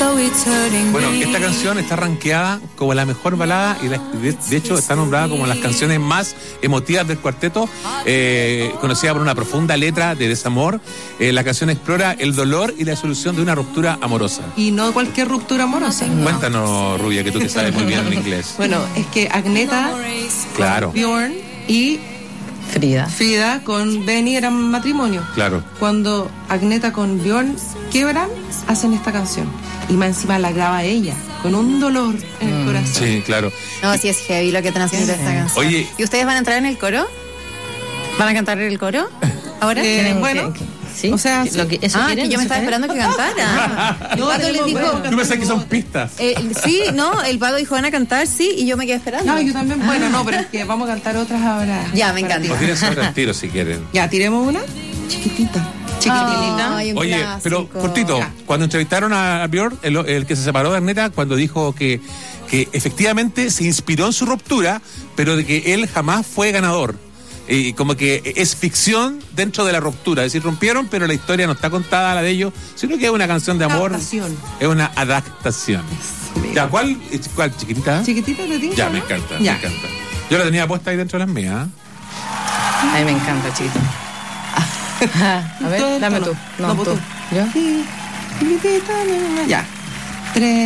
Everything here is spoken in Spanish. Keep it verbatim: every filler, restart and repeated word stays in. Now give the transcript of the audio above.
Bueno, esta canción está rankeada como la mejor balada y la, de, de hecho está nombrada como las canciones más emotivas del cuarteto, eh, conocida por una profunda letra de desamor. Eh, la canción explora el dolor y la solución de una ruptura amorosa. Y no cualquier ruptura amorosa. No. Cuéntanos, Rubia, que tú que sabes muy bien el inglés. Bueno, es que Agneta, claro, Bjorn y Frida. Frida con Benny eran matrimonio. Claro. Cuando Agneta con Bjorn quiebran, hacen esta canción. Y más encima la graba ella, con un dolor en el mm, corazón. Sí, claro. No, sí es heavy lo que transmite esta canción. Oye, ¿y ustedes van a entrar en el coro? ¿Van a cantar el coro? ¿Ahora? Eh, bueno, que, que, ¿sí? O sea, lo que, eso ah, quieren, que yo me estaba esperando que cantara. El no, Pato les dijo... Bueno, tú pensás que son pistas. Eh, sí, no, el Pato dijo van a cantar, sí, y yo me quedé esperando. No, yo también, ah. bueno, no, pero es que vamos a cantar otras ahora. Ya, me encanta. O tiren sobre el tiro si quieren. Ya, tiremos una chiquitita. Chiquitita. Ay, oye, clásico. Pero cortito, ya. Cuando entrevistaron a Björn, el, el que se separó de Agneta, cuando dijo que, que efectivamente se inspiró en su ruptura, pero de que él jamás fue ganador. Y como que es ficción dentro de la ruptura, es decir, rompieron, pero la historia no está contada la de ellos, sino que es una canción de amor. Adaptación. Es una adaptación. Es, ya, ¿cuál, cuál chiquitita? Chiquitita de ti. Ya, me encanta, ya. me encanta. Yo la tenía puesta ahí dentro de las mías. A mí me encanta, chiquito. A ver, dame tú. No, no tú. ¿Yo? Sí. Ya. Tres.